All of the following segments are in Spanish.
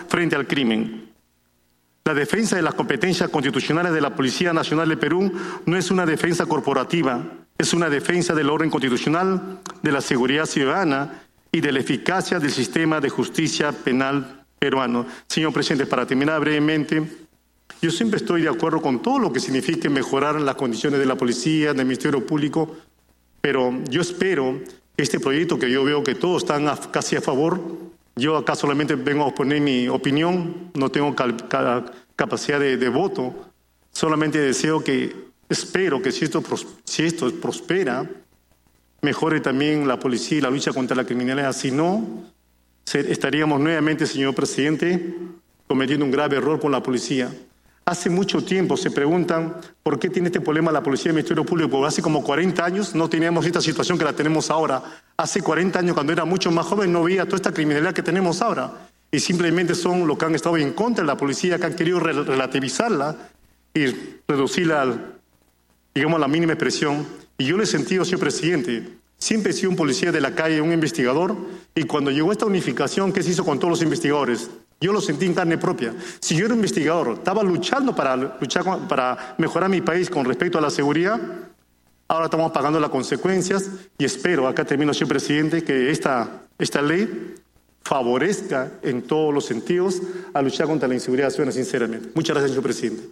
frente al crimen. La defensa de las competencias constitucionales de la Policía Nacional de Perú no es una defensa corporativa, es una defensa del orden constitucional, de la seguridad ciudadana y de la eficacia del sistema de justicia penal peruano. Señor presidente, para terminar brevemente, yo siempre estoy de acuerdo con todo lo que signifique mejorar las condiciones de la policía, del Ministerio Público, pero yo espero que este proyecto, que yo veo que todos están casi a favor, yo acá solamente vengo a exponer mi opinión, no tengo capacidad de voto, solamente deseo espero que si esto prospera, mejore también la policía y la lucha contra la criminalidad. Si no, estaríamos nuevamente, señor presidente, cometiendo un grave error con la policía. Hace mucho tiempo se preguntan por qué tiene este problema la policía y el Ministerio Público. Porque hace como 40 años no teníamos esta situación que la tenemos ahora. Hace 40 años, cuando era mucho más joven, no veía toda esta criminalidad que tenemos ahora. Y simplemente son los que han estado en contra de la policía, que han querido relativizarla y reducirla digamos, a la mínima expresión. Y yo le he sentido, señor presidente, siempre he sido un policía de la calle, un investigador, y cuando llegó esta unificación, ¿qué se hizo con todos los investigadores? Yo lo sentí en carne propia. Si yo era investigador, estaba luchando para mejorar mi país con respecto a la seguridad, ahora estamos pagando las consecuencias y espero, acá termino, señor presidente, que esta ley favorezca en todos los sentidos a luchar contra la inseguridad ciudadana, sinceramente. Muchas gracias, señor presidente.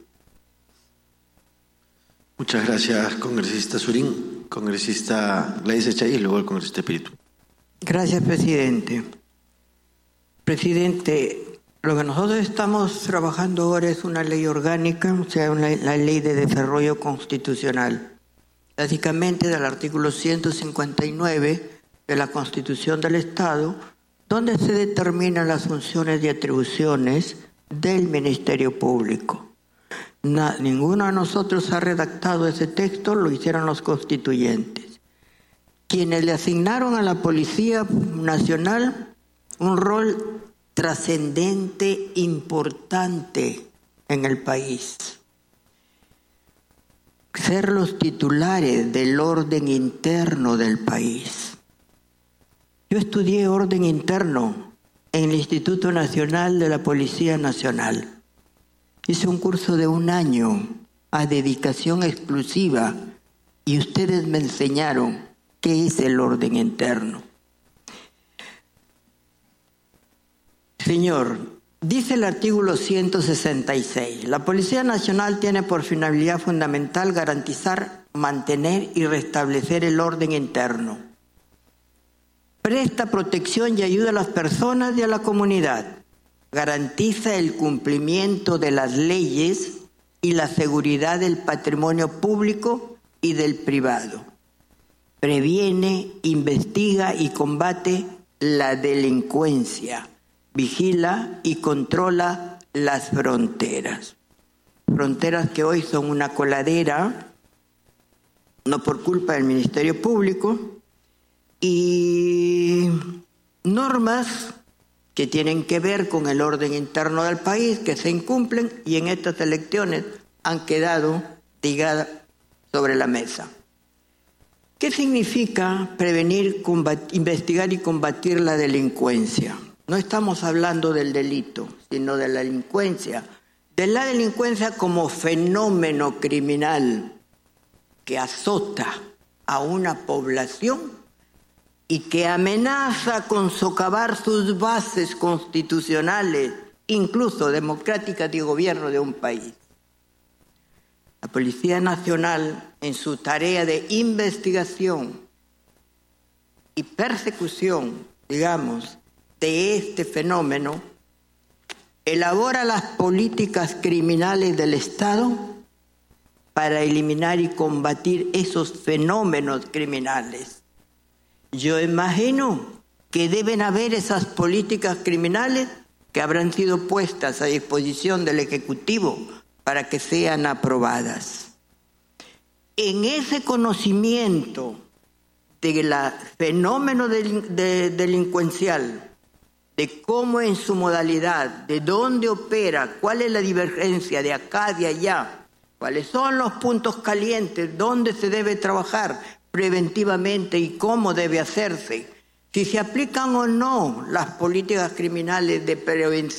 Muchas gracias, congresista Surín. Congresista Gladys Echaíz y luego el congresista Espíritu. Gracias, presidente. Presidente, lo que nosotros estamos trabajando ahora es una ley orgánica, o sea, la ley de desarrollo constitucional. Básicamente del artículo 159 de la Constitución del Estado, donde se determinan las funciones y atribuciones del Ministerio Público. Ninguno de nosotros ha redactado ese texto, lo hicieron los constituyentes, quienes le asignaron a la Policía Nacional un rol trascendente, importante en el país. Ser los titulares del orden interno del país. Yo estudié orden interno en el Instituto Nacional de la Policía Nacional. Hice un curso de 1 año a dedicación exclusiva y ustedes me enseñaron qué es el orden interno. Señor, dice el artículo 166, la Policía Nacional tiene por finalidad fundamental garantizar, mantener y restablecer el orden interno. Presta protección y ayuda a las personas y a la comunidad. Garantiza el cumplimiento de las leyes y la seguridad del patrimonio público y del privado. Previene, investiga y combate la delincuencia. Vigila y controla las fronteras. Fronteras que hoy son una coladera, no por culpa del Ministerio Público, y normas que tienen que ver con el orden interno del país, que se incumplen y en estas elecciones han quedado tiradas sobre la mesa. ¿Qué significa prevenir, investigar y combatir la delincuencia? No estamos hablando del delito, sino de la delincuencia. De la delincuencia como fenómeno criminal que azota a una población y que amenaza con socavar sus bases constitucionales, incluso democráticas de gobierno de un país. La Policía Nacional, en su tarea de investigación y persecución, digamos, de este fenómeno, elabora las políticas criminales del Estado para eliminar y combatir esos fenómenos criminales. Yo imagino que deben haber esas políticas criminales que habrán sido puestas a disposición del Ejecutivo para que sean aprobadas. En ese conocimiento del fenómeno delincuencial, de cómo en su modalidad, de dónde opera, cuál es la divergencia de acá, de allá, cuáles son los puntos calientes, dónde se debe trabajar preventivamente y cómo debe hacerse, si se aplican o no las políticas criminales de prevención,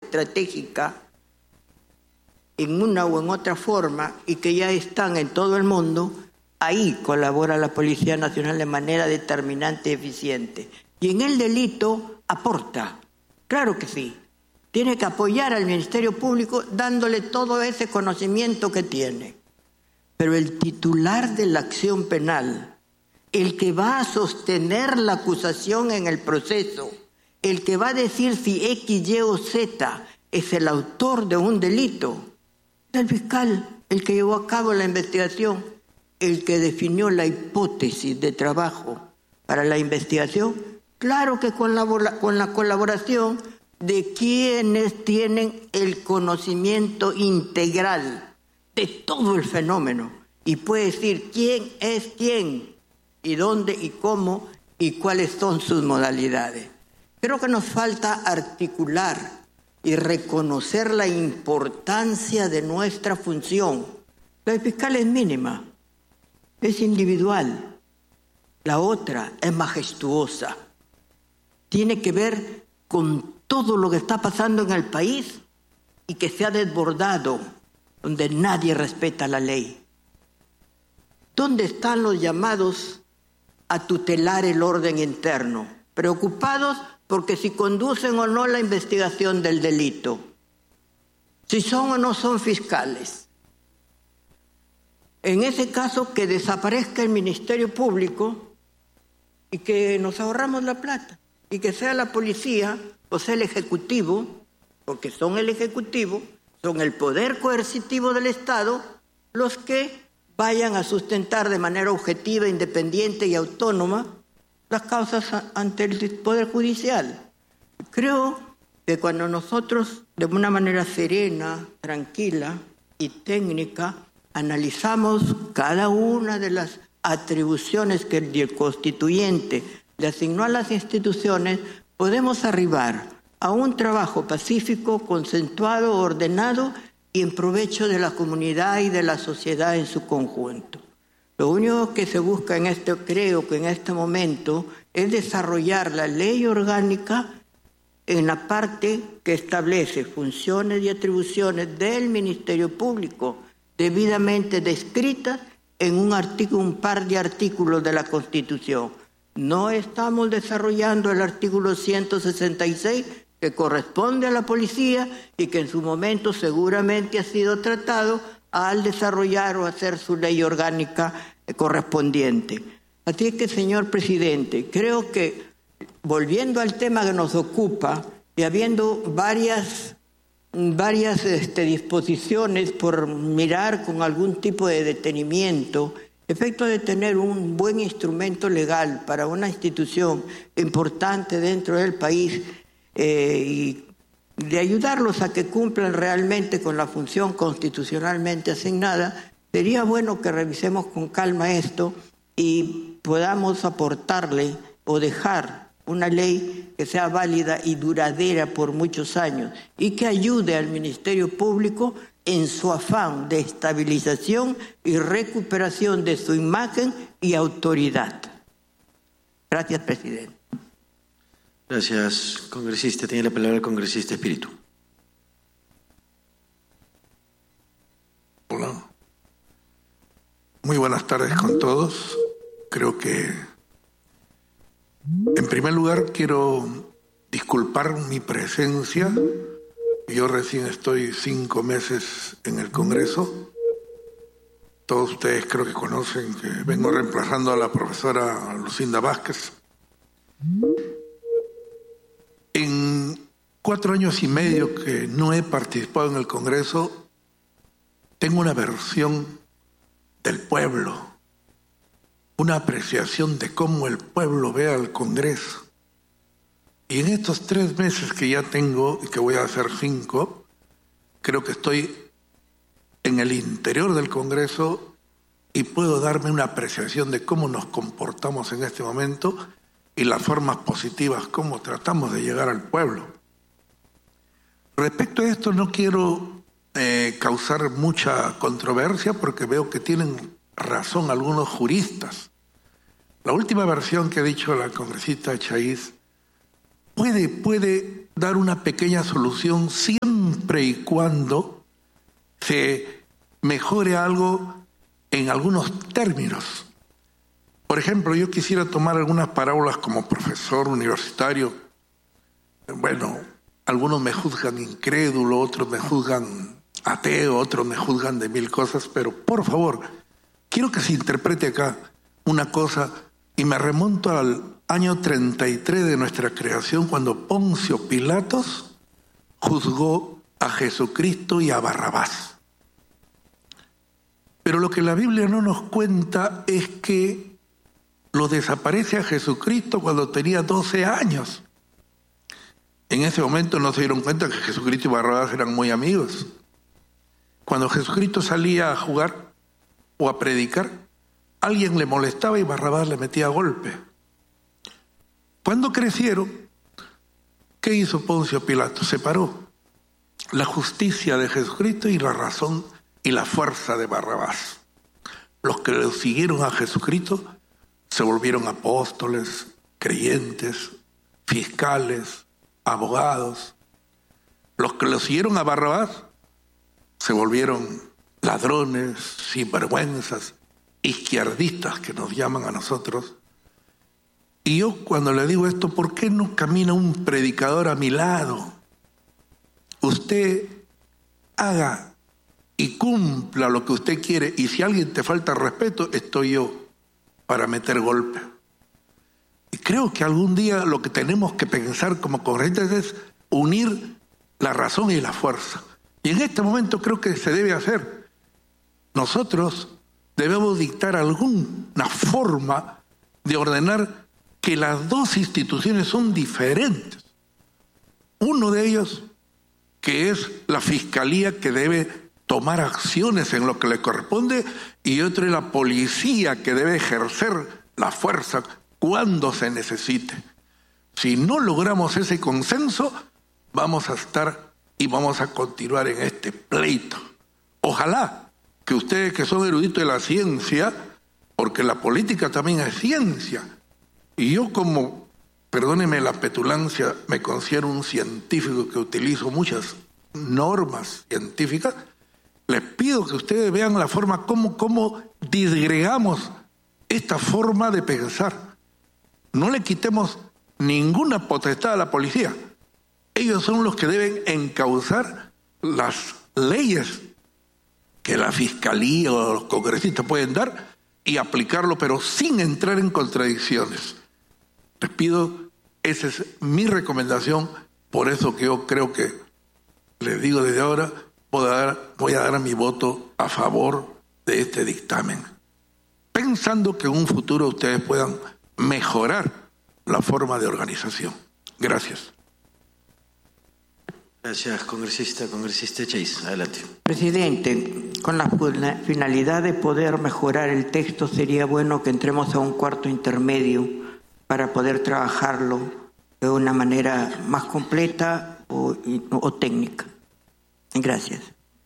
estratégica en una o en otra forma y que ya están en todo el mundo, ahí colabora la Policía Nacional de manera determinante y eficiente. Y en el delito aporta, claro que sí. Tiene que apoyar al Ministerio Público dándole todo ese conocimiento que tiene. Pero el titular de la acción penal, el que va a sostener la acusación en el proceso, el que va a decir si X, Y o Z es el autor de un delito, es el fiscal, el que llevó a cabo la investigación, el que definió la hipótesis de trabajo para la investigación, claro que con la colaboración de quienes tienen el conocimiento integral de todo el fenómeno y puede decir quién es quién y dónde y cómo y cuáles son sus modalidades. Creo que nos falta articular y reconocer la importancia de nuestra función. La del fiscal es mínima, es individual. La otra es majestuosa. Tiene que ver con todo lo que está pasando en el país y que se ha desbordado, donde nadie respeta la ley. ¿Dónde están los llamados a tutelar el orden interno? Preocupados porque si conducen o no la investigación del delito, si son o no son fiscales. En ese caso, que desaparezca el Ministerio Público y que nos ahorramos la plata y que sea la policía o sea el Ejecutivo, porque son el Ejecutivo, son el poder coercitivo del Estado, los que vayan a sustentar de manera objetiva, independiente y autónoma las causas ante el Poder Judicial. Creo que cuando nosotros, de una manera serena, tranquila y técnica, analizamos cada una de las atribuciones que el constituyente le asignó a las instituciones, podemos arribar a un trabajo pacífico, consensuado, ordenado y en provecho de la comunidad y de la sociedad en su conjunto. Lo único que se busca creo que en este momento, es desarrollar la ley orgánica en la parte que establece funciones y atribuciones del Ministerio Público debidamente descritas en un par de artículos de la Constitución. No estamos desarrollando el artículo 166 que corresponde a la policía y que en su momento seguramente ha sido tratado al desarrollar o hacer su ley orgánica correspondiente. Así es que, señor presidente, creo que volviendo al tema que nos ocupa y habiendo varias disposiciones por mirar con algún tipo de detenimiento, efecto de tener un buen instrumento legal para una institución importante dentro del país y de ayudarlos a que cumplan realmente con la función constitucionalmente asignada, sería bueno que revisemos con calma esto y podamos aportarle o dejar una ley que sea válida y duradera por muchos años y que ayude al Ministerio Público en su afán de estabilización y recuperación de su imagen y autoridad. Gracias, presidente. Gracias, congresista. Tiene la palabra el congresista Espíritu. Hola. Muy buenas tardes con todos. Creo que, en primer lugar, quiero disculpar mi presencia. Yo recién estoy 5 meses en el Congreso. Todos ustedes creo que conocen que vengo reemplazando a la profesora Lucinda Vázquez. En 4 años y medio que no he participado en el Congreso, tengo una versión del pueblo, una apreciación de cómo el pueblo ve al Congreso. Y en estos 3 meses que ya tengo, y que voy a hacer 5, creo que estoy en el interior del Congreso y puedo darme una apreciación de cómo nos comportamos en este momento y las formas positivas, cómo tratamos de llegar al pueblo. Respecto a esto no quiero causar mucha controversia porque veo que tienen razón algunos juristas. La última versión que ha dicho la congresista Chaiz puede dar una pequeña solución siempre siempre y cuando se mejore algo en algunos términos. Por ejemplo, yo quisiera tomar algunas parábolas como profesor universitario. Bueno, algunos me juzgan incrédulo, otros me juzgan ateo, otros me juzgan de mil cosas, pero por favor, quiero que se interprete acá una cosa, y me remonto al año 33 de nuestra creación, cuando Poncio Pilatos juzgó a Jesucristo y a Barrabás. Pero lo que la Biblia no nos cuenta es que lo desaparece a Jesucristo cuando tenía 12 años. En ese momento no se dieron cuenta que Jesucristo y Barrabás eran muy amigos. Cuando Jesucristo salía a jugar o a predicar, alguien le molestaba y Barrabás le metía golpe. Cuando crecieron, ¿qué hizo Poncio Pilato? Separó la justicia de Jesucristo y la razón y la fuerza de Barrabás. Los que lo siguieron a Jesucristo se volvieron apóstoles, creyentes, fiscales, abogados. Los que lo siguieron a Barrabás se volvieron ladrones, sinvergüenzas, izquierdistas que nos llaman a nosotros. Y yo cuando le digo esto, ¿por qué no camina un predicador a mi lado? Usted haga y cumpla lo que usted quiere, y si alguien te falta respeto, estoy yo para meter golpe. Y creo que algún día lo que tenemos que pensar como congresistas es unir la razón y la fuerza. Y en este momento creo que se debe hacer. Nosotros debemos dictar alguna forma de ordenar que las dos instituciones son diferentes. Uno de ellos, que es la Fiscalía, que debe tomar acciones en lo que le corresponde, y otro es la policía, que debe ejercer la fuerza cuando se necesite. Si no logramos ese consenso, vamos a estar y vamos a continuar en este pleito. Ojalá que ustedes, que son eruditos de la ciencia, porque la política también es ciencia, y yo, como, perdóneme la petulancia, me considero un científico que utilizo muchas normas científicas, les pido que ustedes vean la forma cómo disgregamos esta forma de pensar. No le quitemos ninguna potestad a la policía. Ellos son los que deben encauzar las leyes que la Fiscalía o los congresistas pueden dar y aplicarlo, pero sin entrar en contradicciones. Les pido, esa es mi recomendación, por eso que yo creo que, les digo desde ahora, voy a dar mi voto a favor de este dictamen, pensando que en un futuro ustedes puedan mejorar la forma de organización. Gracias. Gracias, congresista Chase. Adelante. Presidente, con la finalidad de poder mejorar el texto, sería bueno que entremos a un cuarto intermedio para poder trabajarlo de una manera más completa o técnica. Gracias.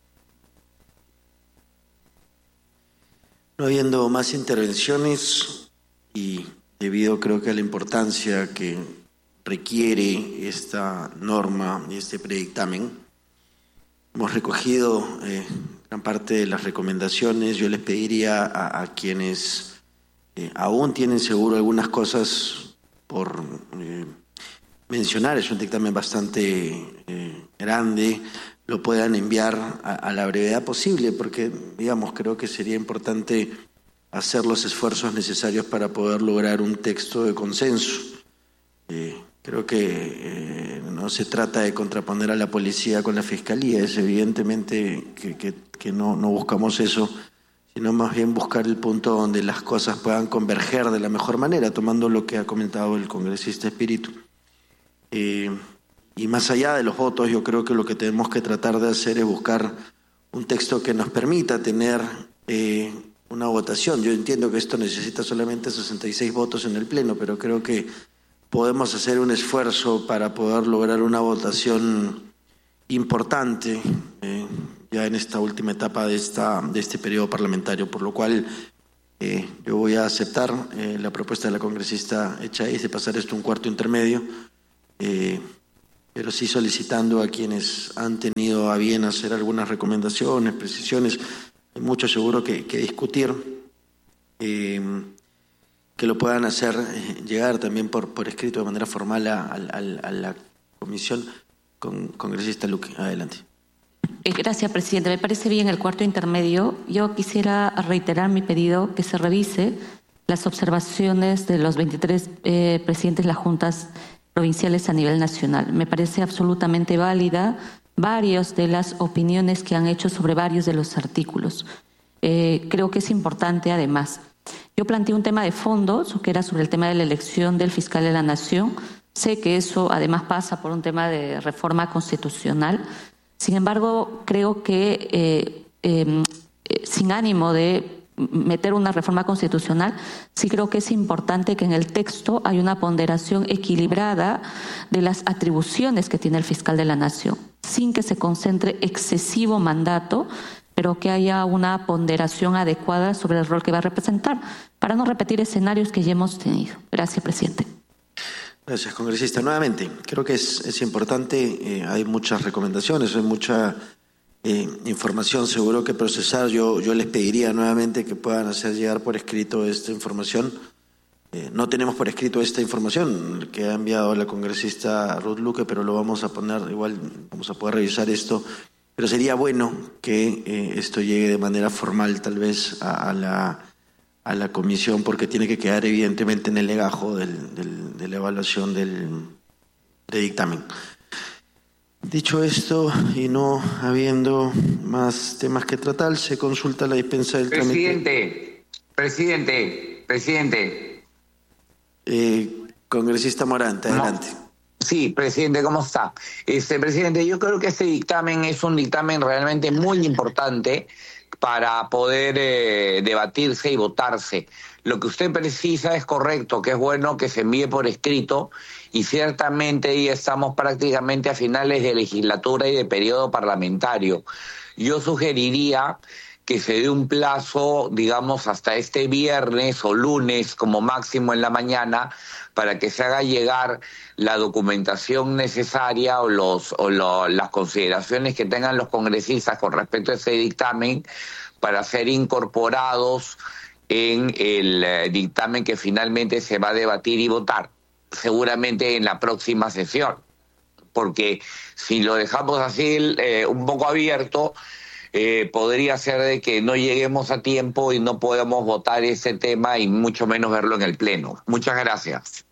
No habiendo más intervenciones y debido, creo que, a la importancia que requiere esta norma y este predictamen, hemos recogido gran parte de las recomendaciones. Yo les pediría a quienes aún tienen seguro algunas cosas por mencionar, es un dictamen bastante grande, lo puedan enviar a la brevedad posible, porque, digamos, creo que sería importante hacer los esfuerzos necesarios para poder lograr un texto de consenso. Creo que no se trata de contraponer a la policía con la Fiscalía, es evidentemente que no buscamos eso, sino más bien buscar el punto donde las cosas puedan converger de la mejor manera, tomando lo que ha comentado el congresista Espíritu. Y más allá de los votos, yo creo que lo que tenemos que tratar de hacer es buscar un texto que nos permita tener una votación. Yo entiendo que esto necesita solamente 66 votos en el Pleno, pero creo que podemos hacer un esfuerzo para poder lograr una votación importante ya en esta última etapa de este periodo parlamentario, por lo cual yo voy a aceptar la propuesta de la congresista Echaiz de pasar esto a un cuarto intermedio. pero sí solicitando a quienes han tenido a bien hacer algunas recomendaciones, precisiones, hay mucho seguro que discutir, que lo puedan hacer llegar también por escrito de manera formal a la comisión. Congresista Luque, adelante. Gracias, presidente. Me parece bien el cuarto intermedio. Yo quisiera reiterar mi pedido que se revise las observaciones de los 23 presidentes de las juntas provinciales a nivel nacional. Me parece absolutamente válida varias de las opiniones que han hecho sobre varios de los artículos. Creo que es importante, además. Yo planteé un tema de fondo, que era sobre el tema de la elección del fiscal de la Nación. Sé que eso además pasa por un tema de reforma constitucional. Sin embargo, creo que sin ánimo de meter una reforma constitucional, sí creo que es importante que en el texto haya una ponderación equilibrada de las atribuciones que tiene el fiscal de la Nación, sin que se concentre excesivo mandato, pero que haya una ponderación adecuada sobre el rol que va a representar, para no repetir escenarios que ya hemos tenido. Gracias, presidente. Gracias, congresista. Nuevamente, creo que es importante, hay muchas recomendaciones, hay mucha información seguro que procesar. Yo les pediría nuevamente que puedan hacer llegar por escrito esta información. No tenemos por escrito esta información que ha enviado la congresista Ruth Luque, pero lo vamos a poner, igual vamos a poder revisar esto. Pero sería bueno que esto llegue de manera formal tal vez a la comisión, porque tiene que quedar evidentemente en el legajo de la evaluación del dictamen. Dicho esto, y no habiendo más temas que tratar, se consulta la dispensa del trámite. Presidente. Congresista Morante, adelante. Sí, presidente, ¿cómo está? Presidente, yo creo que este dictamen es un dictamen realmente muy importante para poder debatirse y votarse. Lo que usted precisa es correcto, que es bueno que se envíe por escrito, y ciertamente ya estamos prácticamente a finales de legislatura y de periodo parlamentario. Yo sugeriría que se dé un plazo, digamos, hasta este viernes o lunes como máximo en la mañana, para que se haga llegar la documentación necesaria o las consideraciones que tengan los congresistas con respecto a ese dictamen, para ser incorporados en el dictamen que finalmente se va a debatir y votar, seguramente en la próxima sesión. Porque si lo dejamos así un poco abierto, podría ser de que no lleguemos a tiempo y no podamos votar ese tema y mucho menos verlo en el Pleno. Muchas gracias.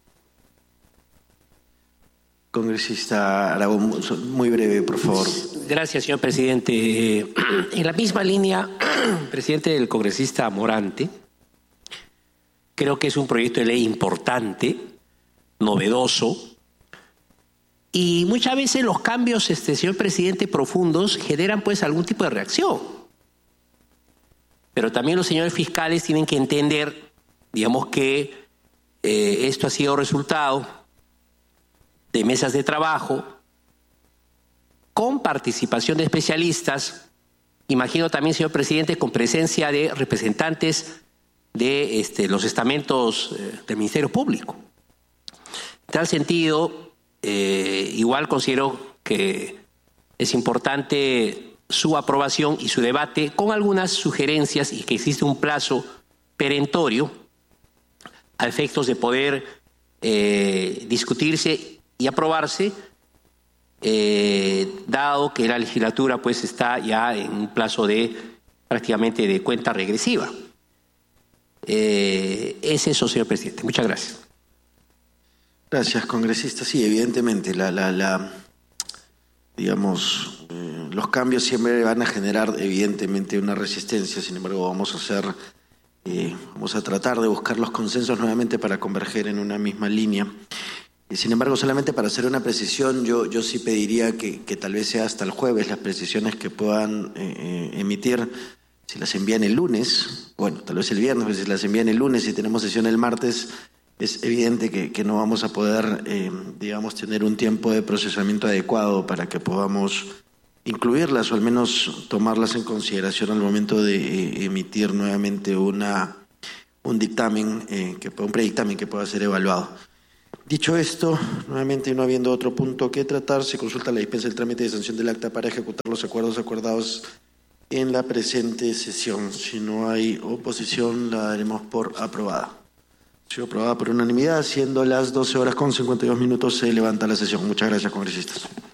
Congresista Aragón, muy breve, por favor. Gracias, señor presidente. En la misma línea, presidente, del congresista Morante, creo que es un proyecto de ley importante, novedoso, y muchas veces los cambios, señor presidente, profundos, generan pues algún tipo de reacción. Pero también los señores fiscales tienen que entender, digamos, que esto ha sido resultado de mesas de trabajo con participación de especialistas, imagino también, señor presidente, con presencia de representantes de los estamentos del Ministerio Público. En tal sentido, igual considero que es importante su aprobación y su debate con algunas sugerencias, y que existe un plazo perentorio a efectos de poder discutirse y aprobarse, dado que la legislatura pues está ya en un plazo de prácticamente de cuenta regresiva. Es eso, señor presidente. Muchas gracias. Gracias, congresista. Sí, evidentemente, digamos, los cambios siempre van a generar evidentemente una resistencia. Sin embargo, vamos a tratar de buscar los consensos nuevamente para converger en una misma línea. Sin embargo, solamente para hacer una precisión, yo sí pediría que tal vez sea hasta el jueves las precisiones que puedan emitir. Si las envían el lunes, bueno, tal vez el viernes, pero si las envían el lunes y tenemos sesión el martes, es evidente que no vamos a poder, digamos, tener un tiempo de procesamiento adecuado para que podamos incluirlas o al menos tomarlas en consideración al momento de emitir nuevamente un dictamen, un predictamen que pueda ser evaluado. Dicho esto, nuevamente no habiendo otro punto que tratar, se consulta la dispensa del trámite de sanción del acta para ejecutar los acuerdos acordados en la presente sesión. Si no hay oposición, la daremos por aprobada. Ha sido aprobada por unanimidad, siendo las 12:52 se levanta la sesión. Muchas gracias, congresistas.